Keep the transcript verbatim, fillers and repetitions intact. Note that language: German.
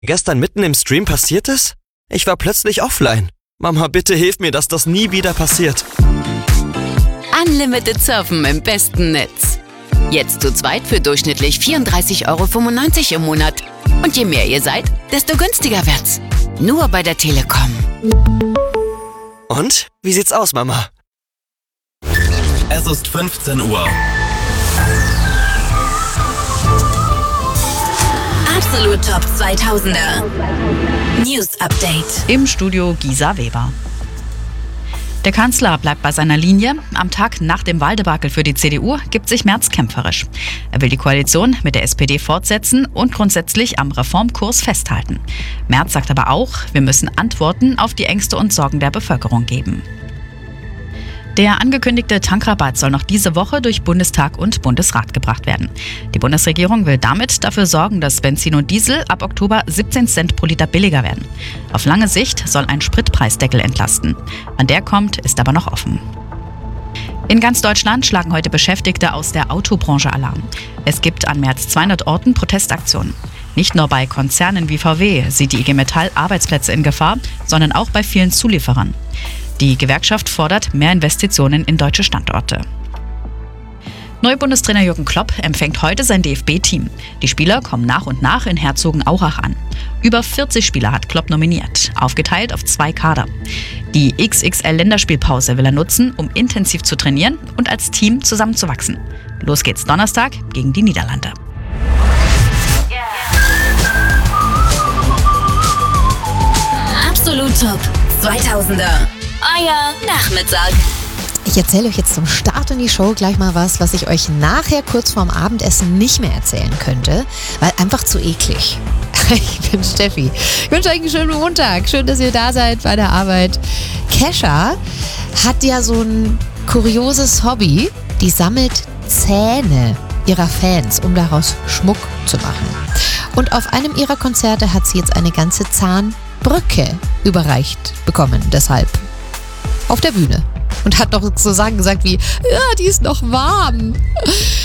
Gestern mitten im Stream passiert es? Ich war plötzlich offline. Mama, bitte hilf mir, dass das nie wieder passiert. Unlimited Surfen im besten Netz. Jetzt zu zweit für durchschnittlich vierunddreißig Euro fünfundneunzig im Monat. Und je mehr ihr seid, desto günstiger wird's. Nur bei der Telekom. Und? Wie sieht's aus, Mama? Es ist fünfzehn Uhr. Absolut Top zweitausender. News Update. Im Studio Gisa Weber. Der Kanzler bleibt bei seiner Linie. Am Tag nach dem Wahldebakel für die C D U gibt sich Merz kämpferisch. Er will die Koalition mit der S P D fortsetzen und grundsätzlich am Reformkurs festhalten. Merz sagt aber auch, wir müssen Antworten auf die Ängste und Sorgen der Bevölkerung geben. Der angekündigte Tankrabatt soll noch diese Woche durch Bundestag und Bundesrat gebracht werden. Die Bundesregierung will damit dafür sorgen, dass Benzin und Diesel ab Oktober siebzehn Cent pro Liter billiger werden. Auf lange Sicht soll ein Spritpreisdeckel entlasten. Wann der kommt, ist aber noch offen. In ganz Deutschland schlagen heute Beschäftigte aus der Autobranche Alarm. Es gibt an mehr als zweihundert Orten Protestaktionen. Nicht nur bei Konzernen wie V W sieht die I G Metall Arbeitsplätze in Gefahr, sondern auch bei vielen Zulieferern. Die Gewerkschaft fordert mehr Investitionen in deutsche Standorte. Neubundestrainer Jürgen Klopp empfängt heute sein D F B-Team. Die Spieler kommen nach und nach in Herzogenaurach an. Über vierzig Spieler hat Klopp nominiert, aufgeteilt auf zwei Kader. Die X X L-Länderspielpause will er nutzen, um intensiv zu trainieren und als Team zusammenzuwachsen. Los geht's Donnerstag gegen die Niederlande. Absolut Top zweitausender. Euer Nachmittag. Ich erzähle euch jetzt zum Start in die Show gleich mal was, was ich euch nachher kurz vorm Abendessen nicht mehr erzählen könnte, weil einfach zu eklig. Ich bin Steffi. Ich wünsche euch einen schönen Montag. Schön, dass ihr da seid bei der Arbeit. Kesha hat ja so ein kurioses Hobby. Die sammelt Zähne ihrer Fans, um daraus Schmuck zu machen. Und auf einem ihrer Konzerte hat sie jetzt eine ganze Zahnbrücke überreicht bekommen. Deshalb auf der Bühne. Und hat noch so Sachen gesagt wie, ja, die ist noch warm.